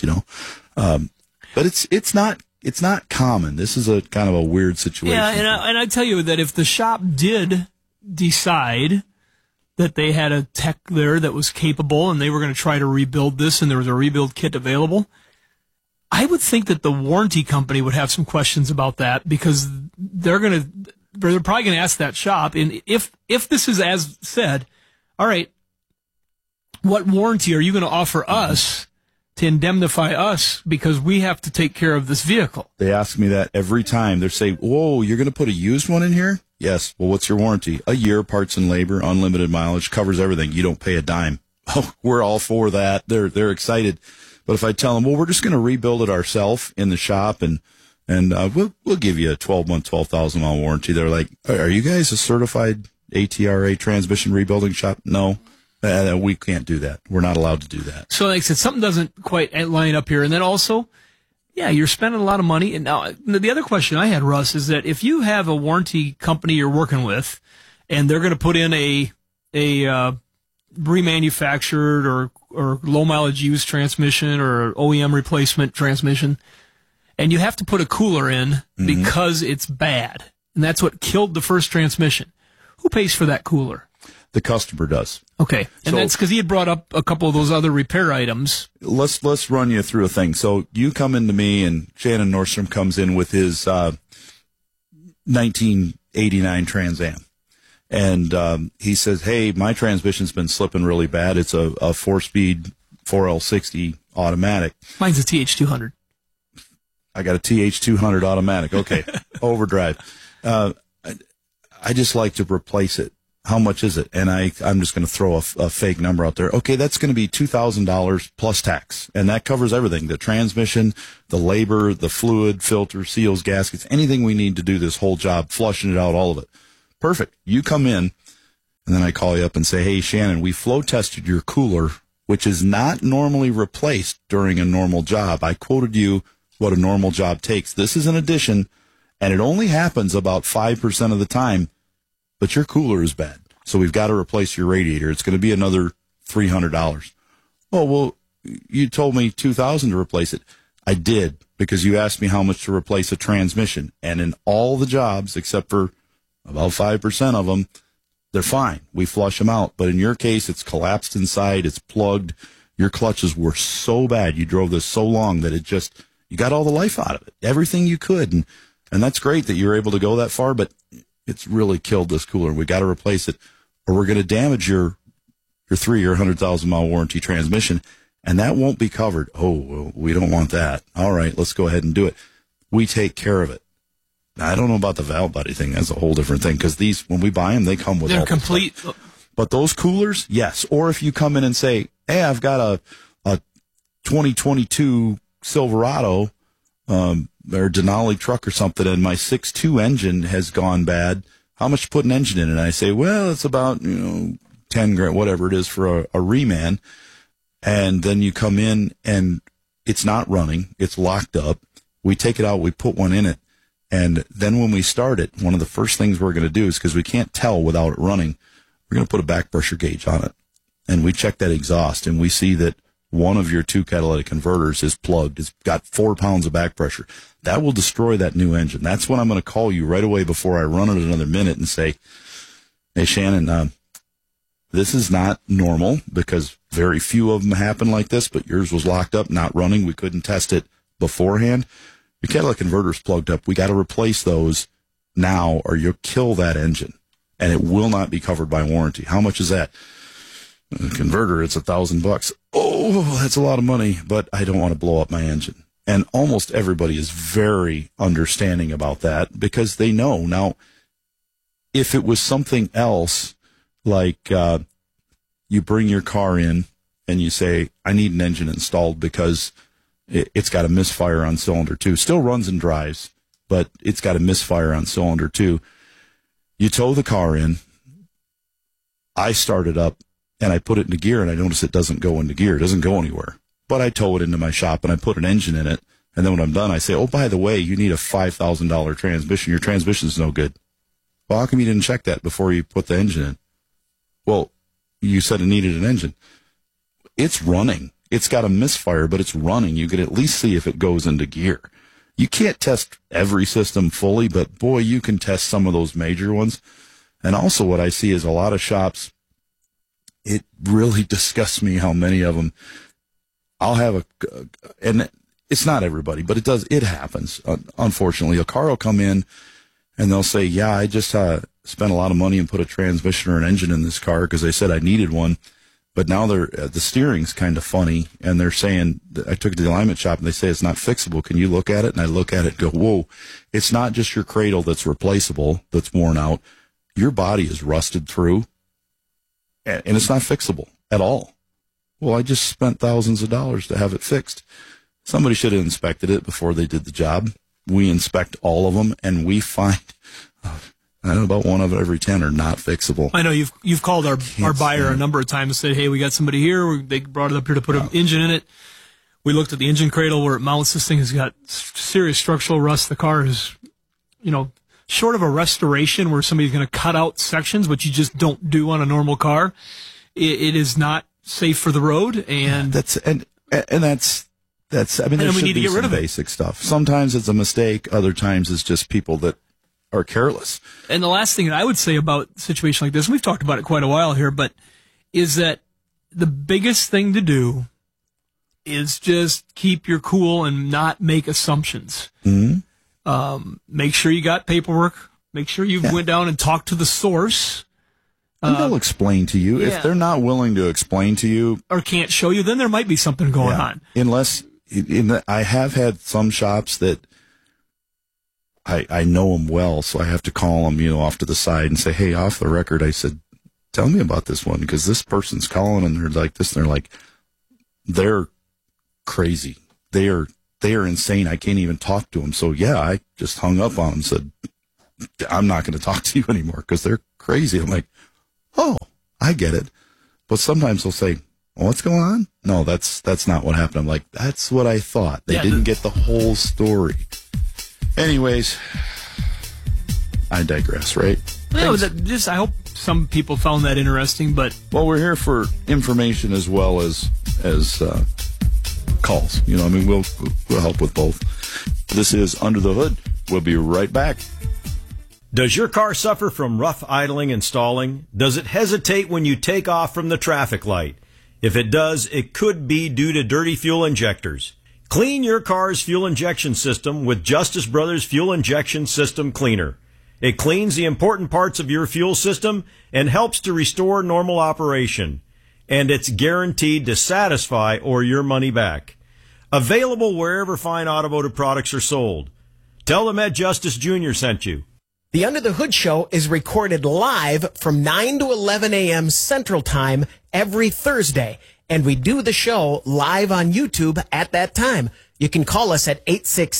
But it's not common. This is a kind of a weird situation. Yeah, and I tell you that if the shop did decide that they had a tech there that was capable and they were going to try to rebuild this and there was a rebuild kit available, I would think that the warranty company would have some questions about that because they're probably going to ask that shop. And if this is as said, all right, what warranty are you going to offer us to indemnify us because we have to take care of this vehicle? They ask me that every time. They're saying, whoa, you're going to put a used one in here? Yes. Well, what's your warranty? A year, parts and labor, unlimited mileage, covers everything. You don't pay a dime. Oh, we're all for that. They're excited. But if I tell them, well, we're just going to rebuild it ourselves in the shop and we'll give you a 12-month, 12,000 mile warranty. They're like, are you guys a certified ATRA transmission rebuilding shop? No. We can't do that. We're not allowed to do that. So like I said, something doesn't quite line up here. And then also, yeah, you're spending a lot of money. And now the other question I had, Russ, is that if you have a warranty company you're working with and they're going to put in a remanufactured or low mileage used transmission or OEM replacement transmission, and you have to put a cooler in because it's bad, and that's what killed the first transmission, who pays for that cooler? The customer does. Okay, and that's because he had brought up a couple of those other repair items. Let's run you through a thing. So you come into me, and Shannon Nordstrom comes in with his 1989 Trans Am, And he says, hey, my transmission's been slipping really bad. It's a 4-speed 4L60 automatic. Mine's a TH200. I got a TH200 automatic. Okay. Overdrive. I just like to replace it. How much is it? And I'm just going to throw a fake number out there. Okay, that's going to be $2,000 plus tax. And that covers everything. The transmission, the labor, the fluid, filter, seals, gaskets, anything we need to do this whole job, flushing it out, all of it. Perfect. You come in, and then I call you up and say, hey, Shannon, we flow tested your cooler, which is not normally replaced during a normal job. I quoted you what a normal job takes. This is an addition, and it only happens about 5% of the time. But your cooler is bad, so we've got to replace your radiator. It's going to be another $300. Oh, well, you told me $2,000 to replace it. I did, because you asked me how much to replace a transmission. And in all the jobs, except for about 5% of them, they're fine. We flush them out. But in your case, it's collapsed inside. It's plugged. Your clutches were so bad. You drove this so long that you got all the life out of it, everything you could. And that's great that you were able to go that far, but it's really killed this cooler. We got to replace it, or we're going to damage your 3 or 100,000 mile warranty transmission, and that won't be covered. Oh, well, we don't want that. All right, let's go ahead and do it. We take care of it. Now, I don't know about the valve buddy thing. That's a whole different thing, because these, when we buy them, they come with they're all complete. But those coolers, yes. Or if you come in and say, hey, I've got a 2022 Silverado, or Denali truck or something, and my 6.2 engine has gone bad. How much to put an engine in? And I say, well, it's about, $10 grand, whatever it is for a reman. And then you come in and it's not running. It's locked up. We take it out. We put one in it. And then when we start it, one of the first things we're going to do is, because we can't tell without it running, we're going to put a back pressure gauge on it. And we check that exhaust, and we see that one of your 2 catalytic converters is plugged. It's got 4 pounds of back pressure. That will destroy that new engine. That's when I'm going to call you right away before I run it another minute and say, hey, Shannon, this is not normal, because very few of them happen like this, but yours was locked up, not running. We couldn't test it beforehand. Your catalytic converter's plugged up. We got to replace those now, or you'll kill that engine, and it will not be covered by warranty. How much is that? A converter, it's $1,000. Oh, that's a lot of money, but I don't want to blow up my engine. And almost everybody is very understanding about that, because they know. Now, if it was something else, like you bring your car in and you say, I need an engine installed because it's got a misfire on cylinder 2. Still runs and drives, but it's got a misfire on cylinder 2. You tow the car in. I start it up, and I put it into gear, and I notice it doesn't go into gear. It doesn't go anywhere. But I tow it into my shop, and I put an engine in it. And then when I'm done, I say, oh, by the way, you need a $5,000 transmission. Your transmission's no good. Well, how come you didn't check that before you put the engine in? Well, you said it needed an engine. It's running. It's got a misfire, but it's running. You could at least see if it goes into gear. You can't test every system fully, but boy, you can test some of those major ones. And also what I see is a lot of shops, it really disgusts me how many of them, I'll have and it's not everybody, but it happens. Unfortunately, a car will come in and they'll say, yeah, I just spent a lot of money and put a transmission or an engine in this car because they said I needed one. But now the steering's kind of funny, and they're saying, I took it to the alignment shop, and they say it's not fixable. Can you look at it? And I look at it and go, whoa, it's not just your cradle that's replaceable, that's worn out. Your body is rusted through, and it's not fixable at all. Well, I just spent thousands of dollars to have it fixed. Somebody should have inspected it before they did the job. We inspect all of them, and we find, I don't know, about 1 of every 10 are not fixable. I know you've called our buyer a number of times and said, hey, we got somebody here. They brought it up here to put an engine in it. We looked at the engine cradle where it mounts. This thing has got serious structural rust. The car is, short of a restoration where somebody's going to cut out sections, which you just don't do on a normal car. It is not safe for the road. And that's I mean, there should be some basic stuff. Sometimes it's a mistake. Other times it's just people that are careless. And the last thing that I would say about a situation like this, and we've talked about it quite a while here, but is that the biggest thing to do is just keep your cool and not make assumptions. Mm-hmm. Make sure you got paperwork. Make sure you went down and talked to the source And they'll explain to you. Yeah. If they're not willing to explain to you, or can't show you, then there might be something going on. Unless I have had some shops that I know them well, so I have to call them, off to the side and say, hey, off the record, I said, tell me about this one, because this person's calling and they're like this, and they're like, they're crazy. They are insane. I can't even talk to them. So yeah, I just hung up on them and said, I'm not going to talk to you anymore because they're crazy. I'm like, oh, I get it. But sometimes they'll say, well, what's going on? No, that's not what happened. I'm like, that's what I thought. They didn't get the whole story. Anyways, I digress, right? No, I hope some people found that interesting, but... Well, we're here for information as well as calls. We'll help with both. This is Under the Hood. We'll be right back. Does your car suffer from rough idling and stalling? Does it hesitate when you take off from the traffic light? If it does, it could be due to dirty fuel injectors. Clean your car's fuel injection system with Justice Brothers Fuel Injection System Cleaner. It cleans the important parts of your fuel system and helps to restore normal operation. And it's guaranteed to satisfy or your money back. Available wherever fine automotive products are sold. Tell them Ed Justice Jr. sent you. The Under the Hood Show is recorded live from 9 to 11 a.m. Central Time every Thursday. And we do the show live on YouTube at that time. You can call us at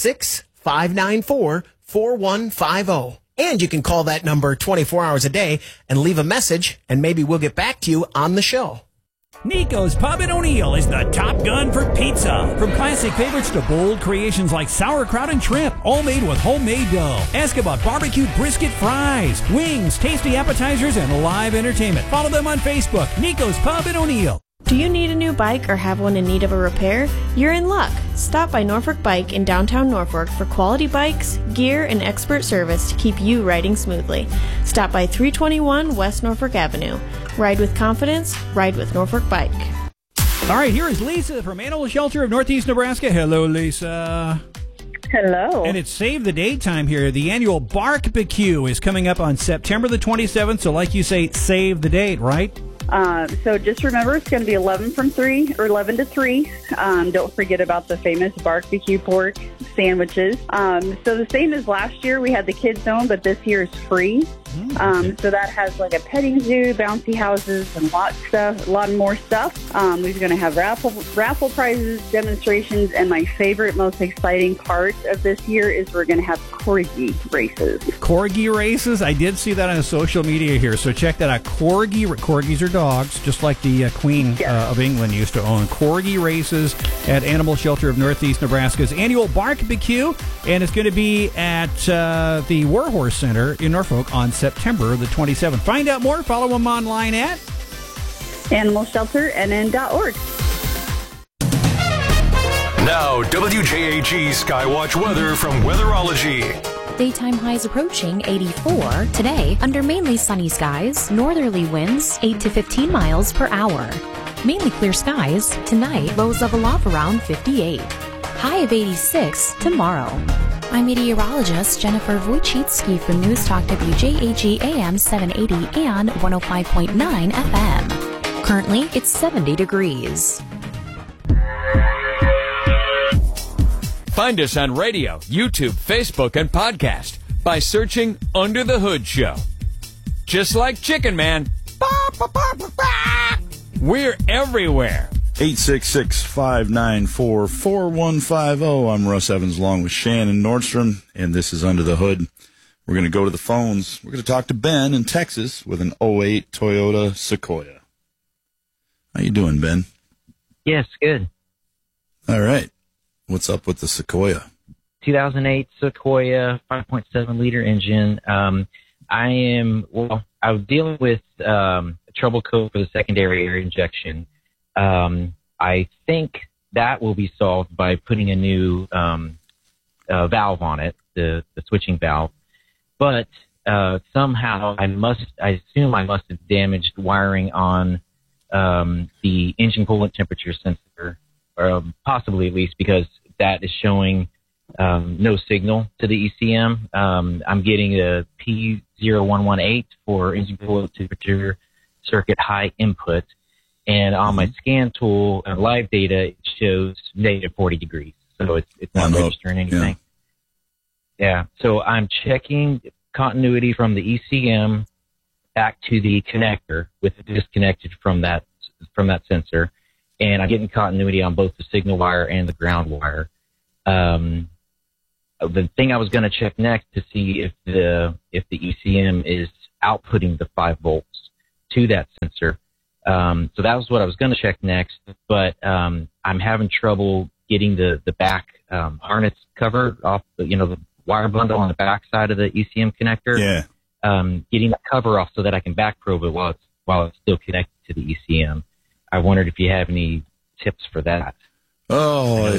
866-594-4150. And you can call that number 24 hours a day and leave a message, and maybe we'll get back to you on the show. Nico's Pub in O'Neill is the top gun for pizza. From classic favorites to bold creations like sauerkraut and shrimp, all made with homemade dough. Ask about barbecued brisket fries, wings, tasty appetizers, and live entertainment. Follow them on Facebook. Nico's Pub in O'Neill. Do you need a new bike or have one in need of a repair? You're in luck. Stop by Norfolk Bike in downtown Norfolk for quality bikes, gear, and expert service to keep you riding smoothly. Stop by 321 West Norfolk Avenue. Ride with confidence. Ride with Norfolk Bike. All right, here is Lisa from Animal Shelter of Northeast Nebraska. Hello, Lisa. Hello. And it's Save the Date time here. The annual Bark-BQ is coming up on September the 27th. So like you say, save the date, right? So just remember, it's going to be 11 to 3. Don't forget about the famous Bark-BQ pork sandwiches. So the same as last year, we had the kids zone, but this year is free. So that has like a petting zoo, bouncy houses, and a lot more stuff. We're going to have raffle prizes, demonstrations, and my favorite, most exciting part of this year is we're going to have corgi races. Corgi races? I did see that on social media here, so check that out. Corgis are dogs, just like the Queen of England used to own. Corgi races at Animal Shelter of Northeast Nebraska's annual Bark-BQ, and it's going to be at the Warhorse Center in Norfolk on September the 27th. Find out more. Follow them online at animalshelternn.org. Now, WJAG Skywatch weather from Weatherology. Daytime highs approaching 84. Today, under mainly sunny skies, northerly winds 8 to 15 miles per hour. Mainly clear skies. Tonight, lows level off around 58. High of 86 tomorrow. I'm meteorologist Jennifer Wojcicki for News Talk WJAG AM 780 and 105.9 FM. Currently, it's 70 degrees. Find us on radio, YouTube, Facebook, and podcast by searching Under the Hood Show. Just like Chicken Man. We're everywhere. 866-594-4150. I'm Russ Evans along with Shannon Nordstrom, and this is Under the Hood. We're going to go to the phones. We're going to talk to Ben in Texas with an 08 Toyota Sequoia. How you doing, Ben? Yes, good. All right. What's up with the Sequoia? 2008 Sequoia, 5.7-liter engine. I was dealing with trouble code for the secondary air injection. I think that will be solved by putting a new valve on it, the switching valve. But somehow I assume I must have damaged wiring on the engine coolant temperature sensor, or possibly at least, because that is showing no signal to the ECM. I'm getting a P0118 for engine coolant temperature, circuit high input. And on my scan tool and live data, it shows negative 40 degrees. So it's not registering anything. Yeah. So I'm checking continuity from the ECM back to the connector with it disconnected from that sensor. And I'm getting continuity on both the signal wire and the ground wire. The thing I was going to check next to see if the ECM is outputting the 5 volts to that sensor. So that was what I was going to check next, but I'm having trouble getting the back harness cover off, the wire bundle on the back side of the ECM connector. Yeah. Getting the cover off so that I can back probe it while it's still connected to the ECM. I wondered if you have any tips for that. Oh,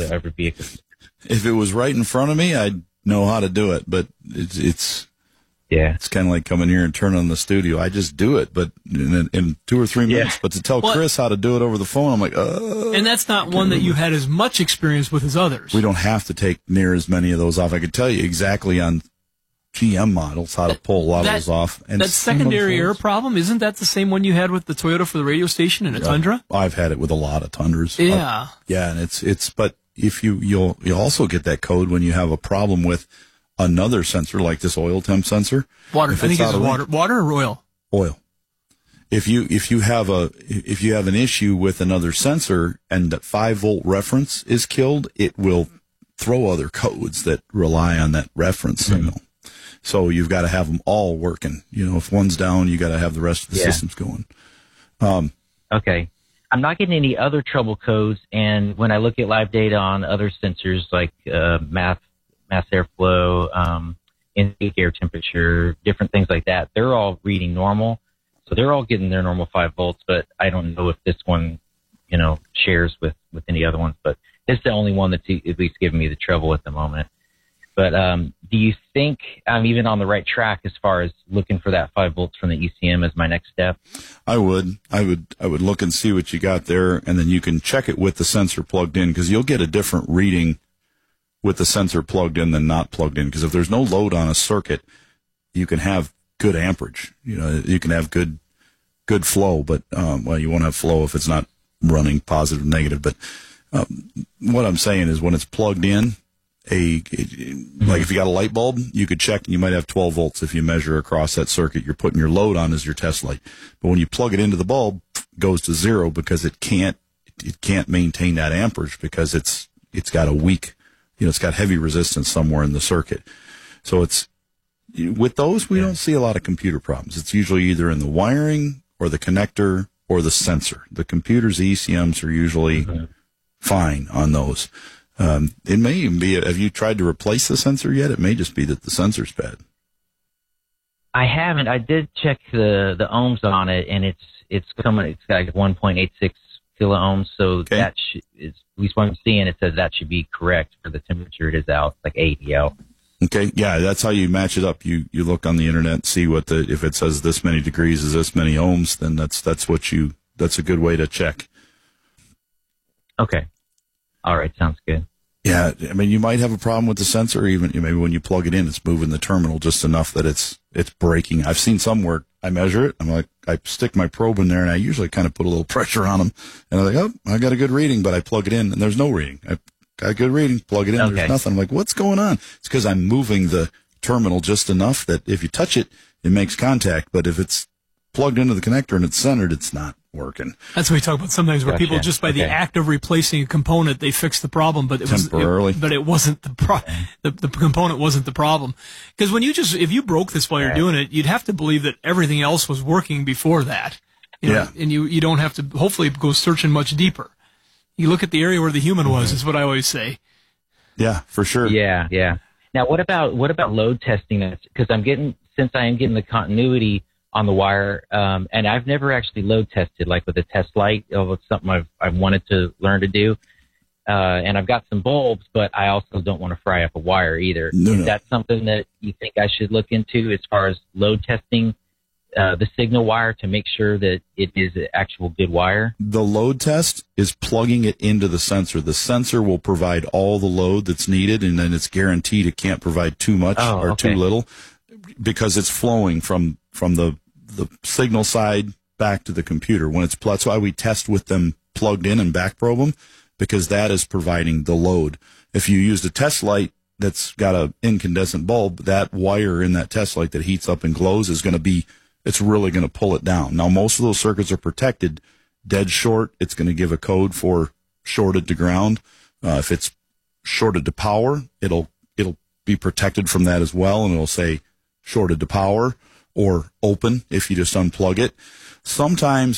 if it was right in front of me, I'd know how to do it, but it's kind of like coming here and turning on the studio. I just do it, but in 2 or 3 minutes. But to tell Chris how to do it over the phone, I'm like, And that's not one that you had as much experience with as others. We don't have to take near as many of those off. I could tell you exactly on GM models how to pull a lot of those off. And that secondary air problem, isn't that the same one you had with the Toyota for the radio station and a Tundra? I've had it with a lot of Tundras. Yeah. And it's but if you'll also get that code when you have a problem with another sensor like this oil temp sensor. Water. I think it's water or oil? Oil. If you have an issue with another sensor and that 5-volt reference is killed, it will throw other codes that rely on that reference signal. So you've got to have them all working. If one's down, you got to have the rest of the systems going. Okay. I'm not getting any other trouble codes, and when I look at live data on other sensors like mass airflow, intake air temperature, different things like that, they're all reading normal. So they're all getting their normal 5 volts, but I don't know if this one, shares with any other ones. But it's the only one that's at least giving me the trouble at the moment. But do you think I'm even on the right track as far as looking for that 5 volts from the ECM as my next step? I would look and see what you got there, and then you can check it with the sensor plugged in, because you'll get a different reading with the sensor plugged in than not plugged in. Because if there's no load on a circuit, you can have good amperage. You can have good flow, but you won't have flow if it's not running positive, negative. But what I'm saying is when it's plugged in, like if you got a light bulb, you could check and you might have 12 volts if you measure across that circuit you're putting your load on as your test light. But when you plug it into the bulb, it goes to 0 because it can't maintain that amperage because it's got a weak, it's got heavy resistance somewhere in the circuit. So with those, we don't see a lot of computer problems. It's usually either in the wiring or the connector or the sensor. The computers, the ECMs are usually fine on those. It may even be, have you tried to replace the sensor yet? It may just be that the sensor's bad. I haven't. I did check the ohms on it, and it's got like 1.86 kilo ohms. So that is, at least what I'm seeing, it says that should be correct for the temperature it is out, like 80 out. Okay. Yeah. That's how you match it up. You look on the internet, see if it says this many degrees is this many ohms, then that's a good way to check. Okay. All right, sounds good. Yeah, I mean, you might have a problem with the sensor, even maybe when you plug it in, it's moving the terminal just enough that it's breaking. I've seen some where I measure it, I stick my probe in there, and I usually kind of put a little pressure on them, and I'm like, oh, I got a good reading, but I plug it in, and there's no reading. I got a good reading, plug it in, there's nothing. I'm like, what's going on? It's because I'm moving the terminal just enough that if you touch it, it makes contact, but if it's plugged into the connector and it's centered, it's not working. That's what we talk about sometimes, where people just by the act of replacing a component, they fix the problem, but it wasn't the component wasn't the problem. Because if you broke this while you're doing it, you'd have to believe that everything else was working before that. And you don't have to hopefully go searching much deeper. You look at the area where the human was, is what I always say. Yeah, for sure. Yeah. Now, what about load testing? Because since I am getting the continuity on the wire, and I've never actually load tested, like with a test light. It's something I've wanted to learn to do. And I've got some bulbs, but I also don't want to fry up a wire either. Is that something that you think I should look into as far as load testing the signal wire to make sure that it is an actual good wire? The load test is plugging it into the sensor. The sensor will provide all the load that's needed, and then it's guaranteed it can't provide too much or too little, because it's flowing from the signal side back to the computer. That's why we test with them plugged in and back probe them, because that is providing the load. If you used a test light that's got an incandescent bulb, that wire in that test light that heats up and glows is it's really going to pull it down. Now, most of those circuits are protected. Dead short, it's going to give a code for shorted to ground. If it's shorted to power, it'll be protected from that as well, and it'll say shorted to power or open if you just unplug it. Sometimes